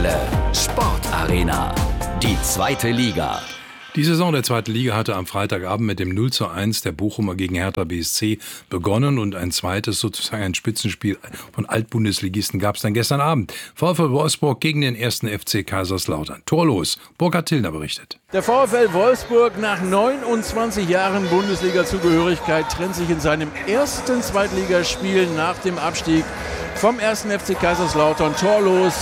Sportarena, die zweite Liga. Die Saison der zweiten Liga hatte am Freitagabend mit dem 0:1 der Bochumer gegen Hertha BSC begonnen und ein zweites, sozusagen ein Spitzenspiel von Altbundesligisten gab es dann gestern Abend. VfL Wolfsburg gegen den 1. FC Kaiserslautern. Torlos. Burkhard Tillner berichtet. Der VfL Wolfsburg nach 29 Jahren Bundesliga-Zugehörigkeit trennt sich in seinem ersten Zweitligaspiel nach dem Abstieg vom 1. FC Kaiserslautern torlos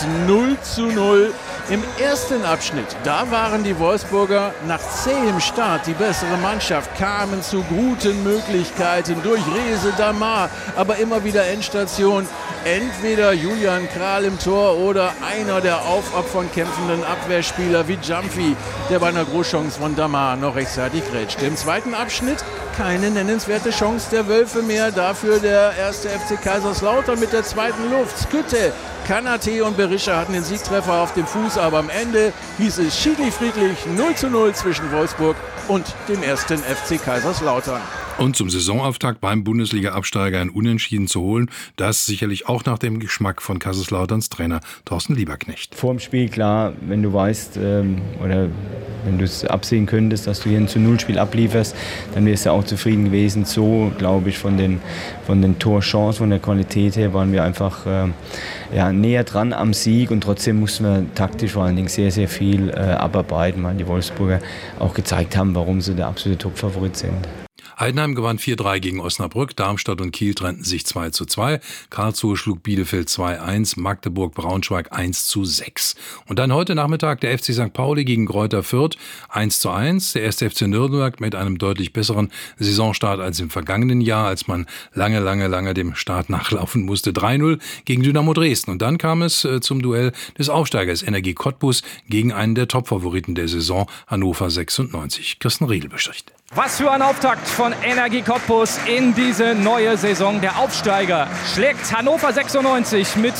0:0 im ersten Abschnitt. Da waren die Wolfsburger nach zähem Start die bessere Mannschaft, kamen zu guten Möglichkeiten durch Reze Damar, aber immer wieder Endstation. Entweder Julian Kral im Tor oder einer der aufopfernd kämpfenden Abwehrspieler wie Jumpy, der bei einer Großchance von Damar noch rechtzeitig grätschte. Im zweiten Abschnitt keine nennenswerte Chance der Wölfe mehr, dafür der 1. FC Kaiserslautern mit der zweiten Luft. Skütte, Kanate und Berisha hatten den Siegtreffer auf dem Fuß, aber am Ende hieß es schiedlich friedlich 0:0 zwischen Wolfsburg und dem 1. FC Kaiserslautern. Und zum Saisonauftakt beim Bundesliga-Absteiger ein Unentschieden zu holen, das sicherlich auch nach dem Geschmack von Kaiserslauterns Trainer Thorsten Lieberknecht. Vor dem Spiel, klar, wenn du weißt oder wenn du es absehen könntest, dass du hier ein zu-0-Spiel ablieferst, dann wärst du auch zufrieden gewesen. So, glaube ich, von den Torchancen, von der Qualität her waren wir einfach näher dran am Sieg und trotzdem mussten wir taktisch vor allen Dingen sehr, sehr viel abarbeiten, weil die Wolfsburger auch gezeigt haben, warum sie der absolute Topfavorit sind. Heidenheim gewann 4:3 gegen Osnabrück, Darmstadt und Kiel trennten sich 2:2, Karlsruhe schlug Bielefeld 2:1, Magdeburg Braunschweig 1:6. Und dann heute Nachmittag der FC St. Pauli gegen Greuther Fürth 1:1, der 1. FC Nürnberg mit einem deutlich besseren Saisonstart als im vergangenen Jahr, als man lange dem Start nachlaufen musste, 3:0 gegen Dynamo Dresden. Und dann kam es zum Duell des Aufsteigers Energie Cottbus gegen einen der Topfavoriten der Saison, Hannover 96. Kirsten Riedel berichtet. Was für ein Auftakt von Energie Cottbus in diese neue Saison. Der Aufsteiger schlägt Hannover 96 mit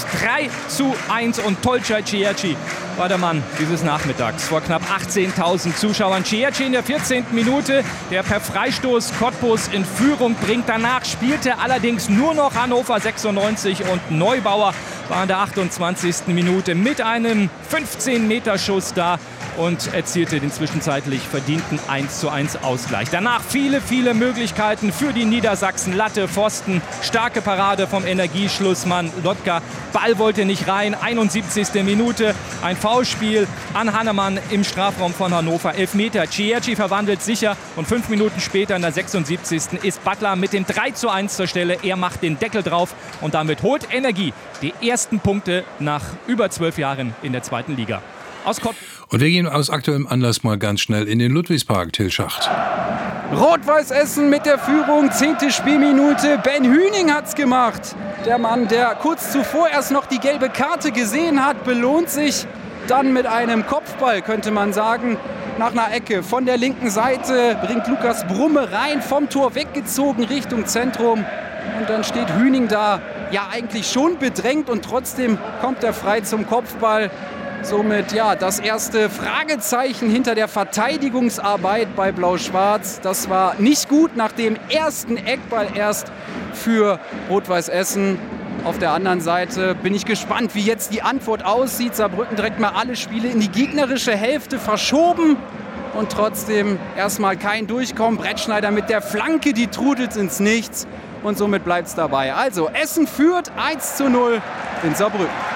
3:1 und Tolcay Cieci war der Mann dieses Nachmittags vor knapp 18.000 Zuschauern. Cieci in der 14. Minute, der per Freistoß Cottbus in Führung bringt. Danach spielte allerdings nur noch Hannover 96 und Neubauer war in der 28. Minute mit einem 15-Meter-Schuss da und erzielte den zwischenzeitlich verdienten 1:1 Ausgleich. Danach viele Möglichkeiten für die Niedersachsen. Latte, Pfosten, starke Parade vom Energieschlussmann Lotka. Ball wollte nicht rein. 71. Minute, ein Foulspiel an Hannemann im Strafraum von Hannover. Elfmeter, Cieci verwandelt sicher und 5 Minuten später in der 76. ist Butler mit dem 3:1 zur Stelle. Er macht den Deckel drauf und damit holt Energie die ersten Punkte nach über 12 Jahren in der zweiten Liga. Und wir gehen aus aktuellem Anlass mal ganz schnell in den Ludwigspark, Till Schacht. Rot-Weiß Essen mit der Führung, 10. Spielminute. Ben Hüning hat's gemacht. Der Mann, der kurz zuvor erst noch die gelbe Karte gesehen hat, belohnt sich dann mit einem Kopfball, könnte man sagen, nach einer Ecke. Von der linken Seite bringt Lukas Brumme rein, vom Tor weggezogen Richtung Zentrum. Und dann steht Hüning da, ja eigentlich schon bedrängt und trotzdem kommt er frei zum Kopfball. Somit das erste Fragezeichen hinter der Verteidigungsarbeit bei Blau-Schwarz. Das war nicht gut nach dem ersten Eckball erst für Rot-Weiß Essen. Auf der anderen Seite bin ich gespannt, wie jetzt die Antwort aussieht. Saarbrücken direkt mal alle Spiele in die gegnerische Hälfte verschoben. Und trotzdem erstmal kein Durchkommen. Brettschneider mit der Flanke, die trudelt ins Nichts. Und somit bleibt es dabei. Also Essen führt 1:0 in Saarbrücken.